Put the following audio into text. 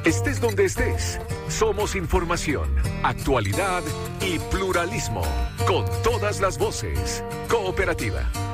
Estés donde estés, somos información, actualidad y pluralismo, con todas las voces. Cooperativa.